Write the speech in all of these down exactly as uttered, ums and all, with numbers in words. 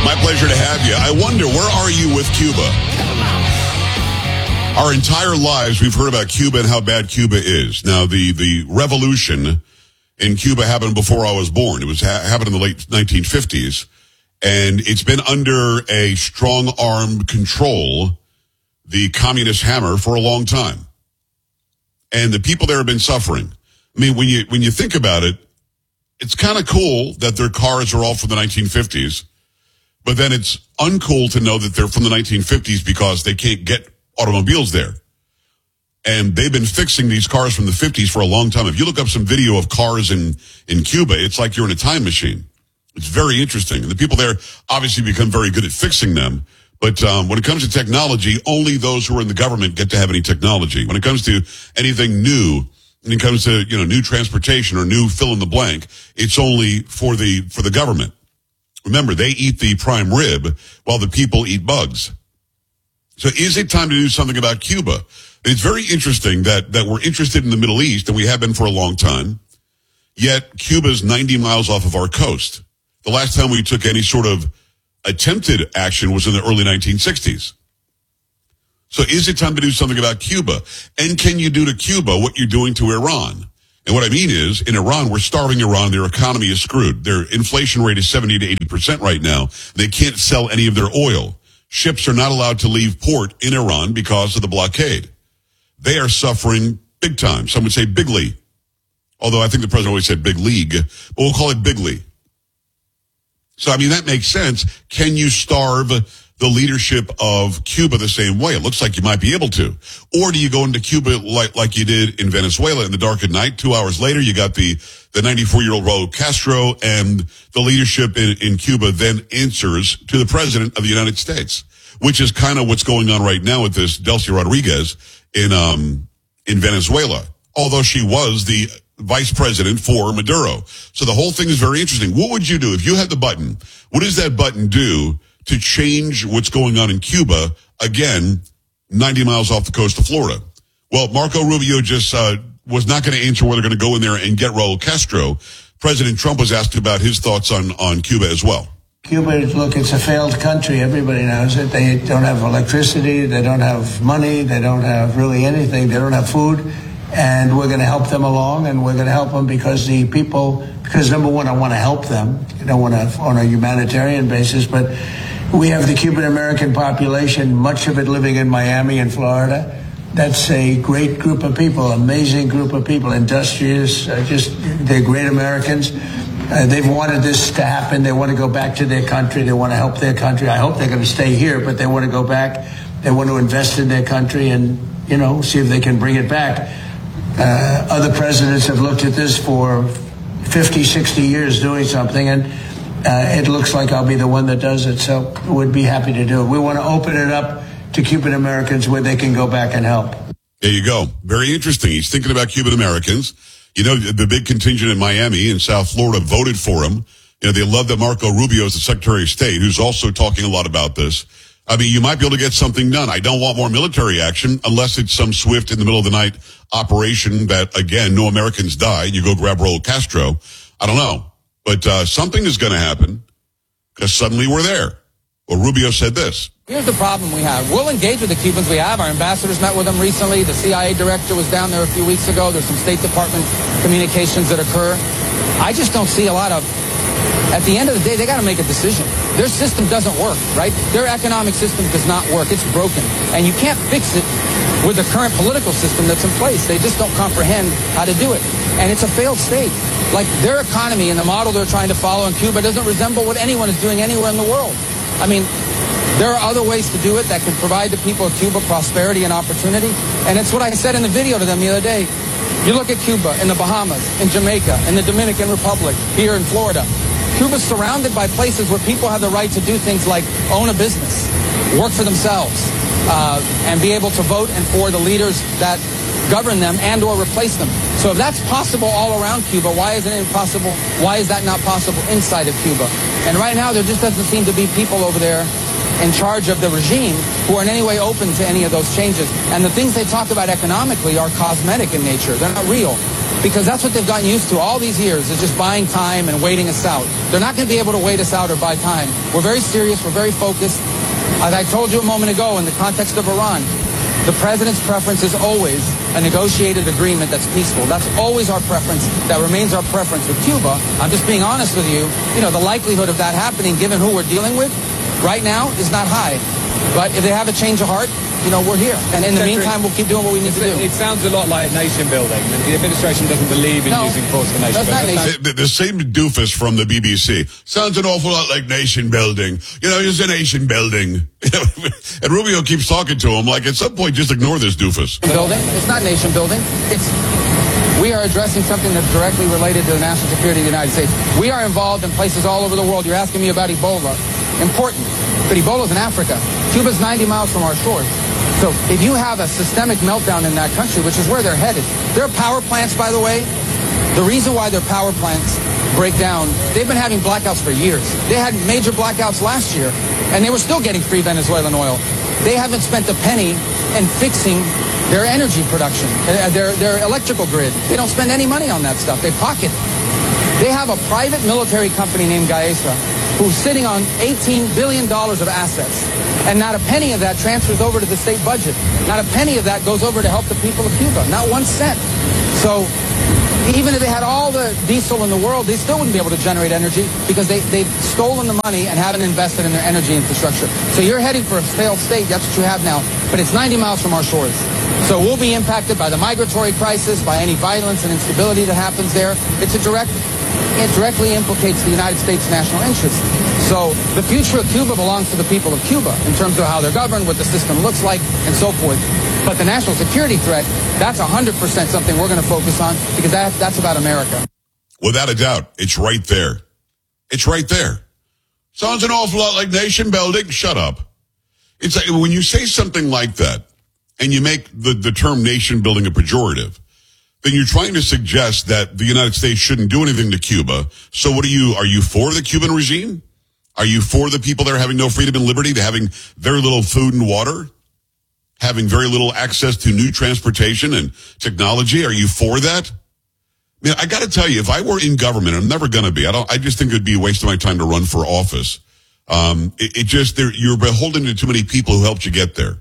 My pleasure to have you. I wonder, where are you with Cuba? Our entire lives, we've heard about Cuba and how bad Cuba is. Now, the, the revolution in Cuba happened before I was born. It was ha- happened in the late nineteen fifties, and it's been under a strong-armed control, the communist hammer, for a long time. And the people there have been suffering. I mean, when you when you think about it, it's kind of cool that their cars are all from the nineteen fifties, but then it's uncool to know that they're from the nineteen fifties because they can't get automobiles there. And they've been fixing these cars from the fifties for a long time. If you look up some video of cars in, in Cuba, it's like you're in a time machine. It's very interesting. And the people there obviously become very good at fixing them. But um, when it comes to technology, only those who are in the government get to have any technology. When it comes to anything new, when it comes to, you know, new transportation or new fill in the blank, it's only for the for the government. Remember, they eat the prime rib while the people eat bugs. So is it time to do something about Cuba? It's very interesting that, that we're interested in the Middle East, and we have been for a long time, yet Cuba's ninety miles off of our coast. The last time we took any sort of attempted action was in the early nineteen sixties. So is it time to do something about Cuba? And can you do to Cuba what you're doing to Iran? And what I mean is, in Iran, we're starving Iran. Their economy is screwed. Their inflation rate is seventy to eighty percent right now. They can't sell any of their oil. Ships are not allowed to leave port in Iran because of the blockade. They are suffering big time. Some would say bigly. Although I think the president always said big league, but we'll call it bigly. So, I mean, that makes sense. Can you starve the leadership of Cuba the same way? It looks like you might be able to. Or do you go into Cuba like, like you did in Venezuela in the dark of night? Two hours later, you got the, the ninety-four-year-old Raul Castro, and the leadership in, in Cuba then answers to the president of the United States, which is kind of what's going on right now with this Delcy Rodriguez in, um, in Venezuela, although she was the vice president for Maduro. So the whole thing is very interesting. What would you do if you had the button? What does that button do to change what's going on in Cuba, again, ninety miles off the coast of Florida? Well, Marco Rubio just uh, was not going to answer whether they're going to go in there and get Raul Castro. President Trump was asked about his thoughts on, on Cuba as well. Cuba, look, it's a failed country. Everybody knows it. They don't have electricity. They don't have money. They don't have really anything. They don't have food. And we're going to help them along, and we're going to help them because the people, because number one, I want to help them. I don't want to on a humanitarian basis, but we have the Cuban American population, much of it living in Miami and Florida. That's a great group of people, amazing group of people, industrious, uh, just, they're great Americans. Uh, they've wanted this to happen. They want to go back to their country. They want to help their country. I hope they're going to stay here, but they want to go back. They want to invest in their country and, you know, see if they can bring it back. Uh, other presidents have looked at this for fifty, sixty years doing something, and uh, it looks like I'll be the one that does it, so we'd be happy to do it. We want to open it up to Cuban Americans where they can go back and help. There you go. Very interesting. He's thinking about Cuban Americans. You know, the big contingent in Miami and South Florida voted for him. You know, they love that Marco Rubio is the Secretary of State, who's also talking a lot about this. I mean, you might be able to get something done. I don't want more military action unless it's some swift in the middle of the night operation that, again, no Americans die. You go grab Raul Castro. I don't know. But uh, something is going to happen because suddenly we're there. Well, Rubio said this. Here's the problem we have. We'll engage with the Cubans we have. Our ambassadors met with them recently. The C I A director was down there a few weeks ago. There's some State Department communications that occur. I just don't see a lot of... At the end of the day, they got to make a decision. Their system doesn't work, right? Their economic system does not work. It's broken. And you can't fix it with the current political system that's in place. They just don't comprehend how to do it. And it's a failed state. Like, their economy and the model they're trying to follow in Cuba doesn't resemble what anyone is doing anywhere in the world. I mean, there are other ways to do it that can provide the people of Cuba prosperity and opportunity. And it's what I said in the video to them the other day. You look at Cuba, in the Bahamas, in Jamaica, in the Dominican Republic, here in Florida. Cuba's surrounded by places where people have the right to do things like own a business, work for themselves, uh, and be able to vote and for the leaders that govern them and or replace them. So if that's possible all around Cuba, why isn't it possible? Why is that not possible inside of Cuba? And right now, there just doesn't seem to be people over there in charge of the regime who are in any way open to any of those changes. And the things they talk about economically are cosmetic in nature. They're not real. because that's what they've gotten used to all these years, is just buying time and waiting us out. They're not going to be able to wait us out or buy time. We're very serious. We're very focused. As I told you a moment ago, in the context of Iran, the president's preference is always a negotiated agreement that's peaceful. That's always our preference. That remains our preference with Cuba. I'm just being honest with you. You know, the likelihood of that happening, given who we're dealing with right now, is not high. But if they have a change of heart, you know, we're here. And in the meantime, we'll keep doing what we need to do. It sounds a lot like nation building. The administration doesn't believe in No, using force for nation that's not building. nation- The, the same doofus from the B B C. Sounds an awful lot like nation building. You know, it's a nation building. And Rubio keeps talking to him like, at some point, just ignore this doofus. building. It's not nation building. It's we are addressing something that's directly related to the national security of the United States. We are involved in places all over the world. You're asking me about Ebola. Important. But Ebola's in Africa. Cuba's ninety miles from our shores. So if you have a systemic meltdown in that country, which is where they're headed, their power plants, by the way, the reason why their power plants break down, they've been having blackouts for years. They had major blackouts last year, and they were still getting free Venezuelan oil. They haven't spent a penny in fixing their energy production, uh, their, their electrical grid. They don't spend any money on that stuff. They pocket it. They have a private military company named Gaesa who's sitting on eighteen billion dollars of assets. And not a penny of that transfers over to the state budget. Not a penny of that goes over to help the people of Cuba. Not one cent. So even if they had all the diesel in the world, they still wouldn't be able to generate energy because they, they've stolen the money and haven't invested in their energy infrastructure. So you're heading for a failed state. That's what you have now. But it's ninety miles from our shores. So we'll be impacted by the migratory crisis, by any violence and instability that happens there. It's a direct, it directly implicates the United States' national interest. So the future of Cuba belongs to the people of Cuba in terms of how they're governed, what the system looks like, and so forth. But the national security threat, that's one hundred percent something we're going to focus on because that, that's about America. Without a doubt, it's right there. It's right there. Sounds an awful lot like nation building. Shut up. It's like when you say something like that and you make the, the term nation building a pejorative, then you're trying to suggest that the United States shouldn't do anything to Cuba. So what are you, are you for the Cuban regime? Are you for the people there having no freedom and liberty, to having very little food and water, having very little access to new transportation and technology? Are you for that? I mean, I got to tell you, if I were in government, I'm never going to be. I don't. I just think it would be a waste of my time to run for office. Um, it, it just you're beholden to too many people who helped you get there.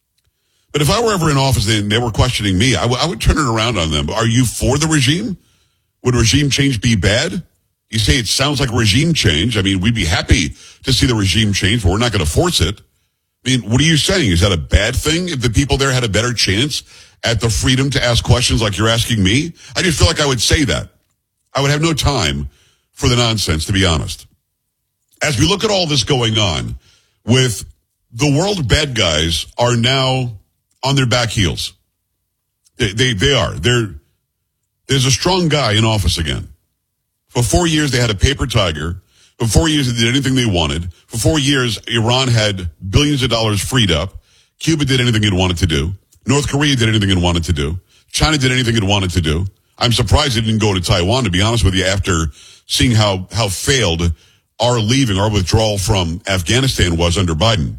But if I were ever in office and they were questioning me, I, w- I would turn it around on them. Are you for the regime? Would regime change be bad? You say it sounds like regime change. I mean, we'd be happy to see the regime change, but we're not going to force it. I mean, what are you saying? Is that a bad thing if the people there had a better chance at the freedom to ask questions like you're asking me? I just feel like I would say that. I would have no time for the nonsense, to be honest. As we look at all this going on, with the world bad guys are now on their back heels. They, they, they are. They're, there's a strong guy in office again. For four years, they had a paper tiger. For four years, they did anything they wanted. For four years, Iran had billions of dollars freed up. Cuba did anything it wanted to do. North Korea did anything it wanted to do. China did anything it wanted to do. I'm surprised it didn't go to Taiwan, to be honest with you, after seeing how, how failed our leaving, our withdrawal from Afghanistan was under Biden.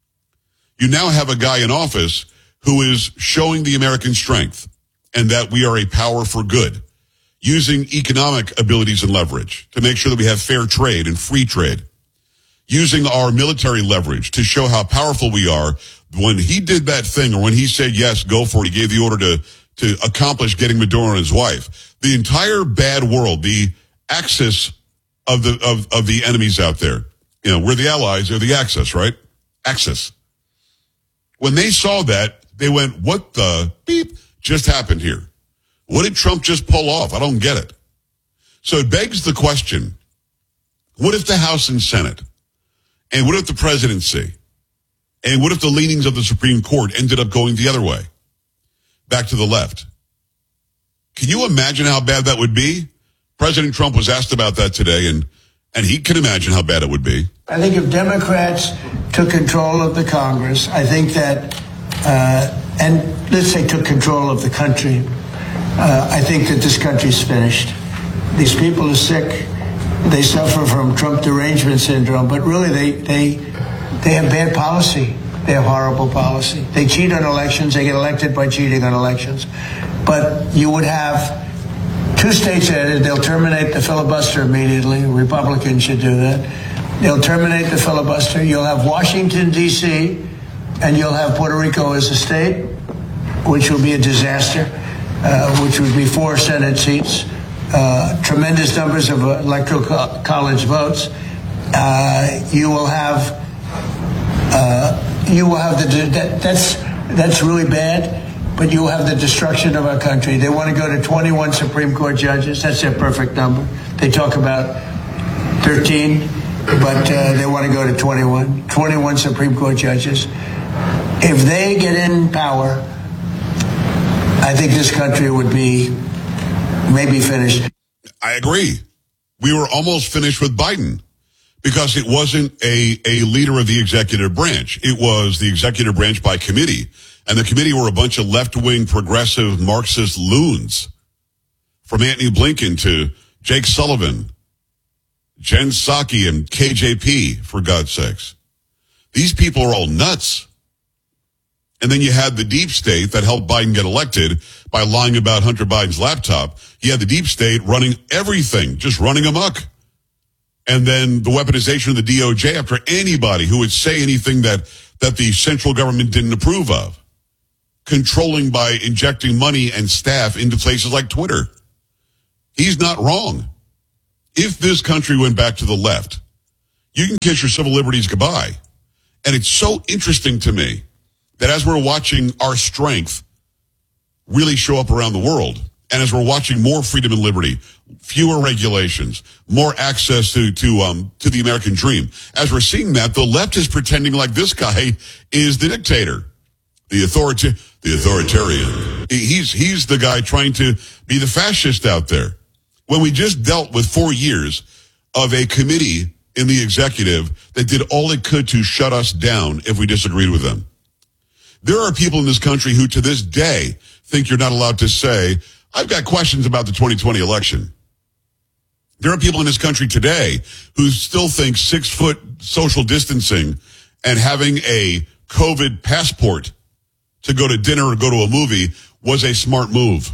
You now have a guy in office who is showing the American strength and that we are a power for good, using economic abilities and leverage to make sure that we have fair trade and free trade, using our military leverage to show how powerful we are. When he did that thing, or when he said, yes, go for it, he gave the order to, to accomplish getting Maduro and his wife. The entire bad world, the axis of the, of, of the enemies out there, you know, we're the allies, they're the axis, right? Axis. When they saw that, they went, what the beep just happened here? What did Trump just pull off? I don't get it. So it begs the question, what if the House and Senate, and what if the presidency, and what if the leanings of the Supreme Court ended up going the other way, back to the left? Can you imagine how bad that would be? President Trump was asked about that today, and, and he can imagine how bad it would be. I think if Democrats took control of the Congress, I think that, uh, and let's say took control of the country, uh, I think that this country's finished. These people are sick. They suffer from Trump derangement syndrome, but really they, they, they have bad policy. They have horrible policy. They cheat on elections. They get elected by cheating on elections. But you would have two states added, they'll terminate the filibuster immediately. Republicans should do that. They'll terminate the filibuster. You'll have Washington, D C, and you'll have Puerto Rico as a state, which will be a disaster, uh, which would be four Senate seats, uh, tremendous numbers of electoral co- college votes. Uh, you will have, uh, you will have the, that, that's, that's really bad. But you have the destruction of our country. They want to go to twenty-one Supreme Court judges. That's their perfect number. They talk about thirteen, but uh, they want to go to twenty-one. twenty-one Supreme Court judges. If they get in power, I think this country would be maybe finished. I agree. We were almost finished with Biden because it wasn't a, a leader of the executive branch. It was the executive branch by committee. And the committee were a bunch of left-wing progressive Marxist loons. From Antony Blinken to Jake Sullivan, Jen Psaki, and K J P, for God's sakes. These people are all nuts. And then you had the deep state that helped Biden get elected by lying about Hunter Biden's laptop. You had the deep state running everything, just running amok. And then the weaponization of the D O J after anybody who would say anything that, that the central government didn't approve of. Controlling by injecting money and staff into places like Twitter. He's not wrong. If this country went back to the left, you can kiss your civil liberties goodbye. And it's so interesting to me that as we're watching our strength really show up around the world, and as we're watching more freedom and liberty, fewer regulations, more access to to um to the American dream, as we're seeing that, the left is pretending like this guy is the dictator. The authority, the authoritarian. He's, he's the guy trying to be the fascist out there. When we just dealt with four years of a committee in the executive that did all it could to shut us down if we disagreed with them. There are people in this country who to this day think you're not allowed to say, I've got questions about the twenty twenty election. There are people in this country today who still think six foot social distancing and having a COVID passport to go to dinner or go to a movie was a smart move.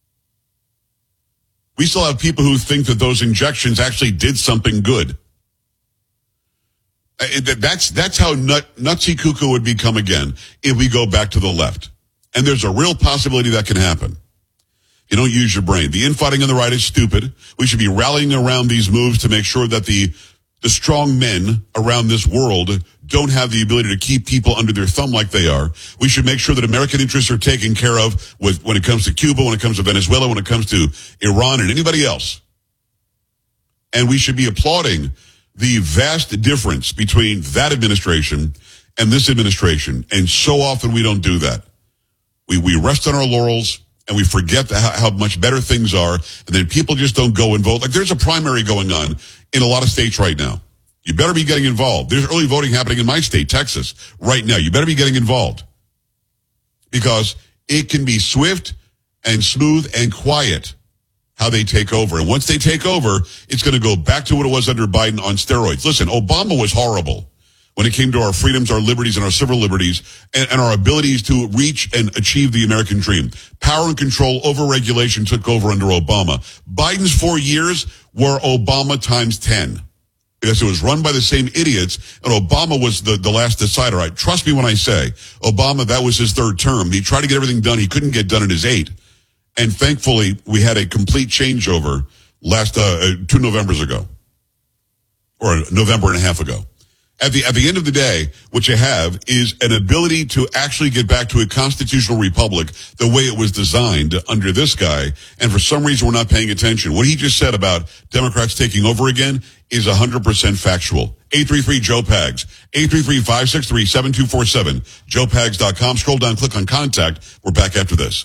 We still have people who think that those injections actually did something good. That's that's how nut, nutsy cuckoo would become again if we go back to the left. And there's a real possibility that can happen. You don't use your brain. The infighting on the right is stupid. We should be rallying around these moves to make sure that the the strong men around this world don't have the ability to keep people under their thumb like they are. We should make sure that American interests are taken care of with, when it comes to Cuba, when it comes to Venezuela, when it comes to Iran and anybody else. And we should be applauding the vast difference between that administration and this administration. And so often we don't do that. We, we rest on our laurels and we forget the, how, how much better things are. And then people just don't go and vote. Like there's a primary going on in a lot of states right now. You better be getting involved. There's early voting happening in my state, Texas, right now. You better be getting involved because it can be swift and smooth and quiet how they take over. And once they take over, it's going to go back to what it was under Biden on steroids. Listen, Obama was horrible when it came to our freedoms, our liberties, and our civil liberties, and, and our abilities to reach and achieve the American dream. Power and control over regulation took over under Obama. Biden's four years were Obama times ten. Because it was run by the same idiots, and Obama was the, the last decider. I trust me when I say, Obama, that was his third term. He tried to get everything done. He couldn't get done in his eight. And thankfully, we had a complete changeover last, uh, two Novembers ago. Or a November and a half ago. At the, at the end of the day, what you have is an ability to actually get back to a constitutional republic the way it was designed under this guy. And for some reason, we're not paying attention. What he just said about Democrats taking over again is one hundred percent factual. eight three three Joe Pags. eight three three, five six three, seven two four seven. joe pags dot com. Scroll down, click on contact. We're back after this.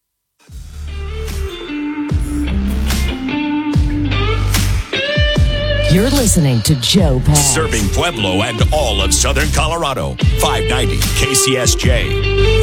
You're listening to Joe Pags. Serving Pueblo and all of Southern Colorado. five ninety K C S J.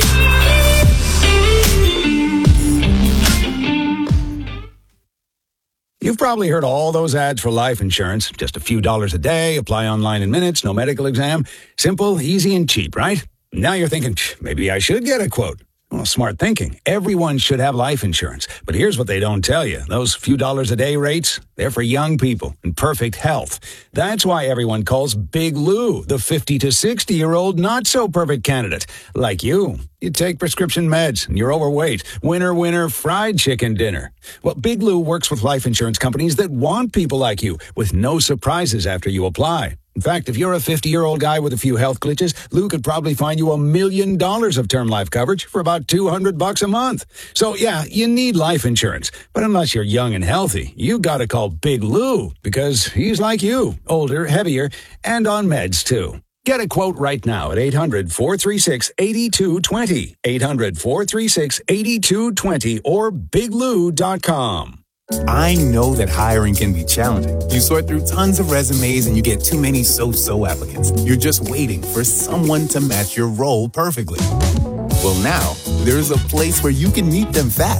You've probably heard all those ads for life insurance. Just a few dollars a day, apply online in minutes, no medical exam. Simple, easy, and cheap, right? Now you're thinking, maybe I should get a quote. Well, smart thinking. Everyone should have life insurance. But here's what they don't tell you. Those few dollars a day rates, they're for young people in perfect health. That's why everyone calls Big Lou the fifty to sixty-year-old not-so-perfect candidate. Like you. You take prescription meds and you're overweight. Winner, winner, fried chicken dinner. Well, Big Lou works with life insurance companies that want people like you with no surprises after you apply. In fact, if you're a fifty-year-old guy with a few health glitches, Lou could probably find you a million dollars of term life coverage for about two hundred bucks a month. So yeah, you need life insurance. But unless you're young and healthy, you gotta call Big Lou because he's like you, older, heavier, and on meds too. Get a quote right now at eight hundred, four three six, eight two two zero, eight hundred, four three six, eight two two zero, or big lou dot com. I know that hiring can be challenging. You sort through tons of resumes and you get too many so-so applicants. You're just waiting for someone to match your role perfectly. Well, now, there's a place where you can meet them fast.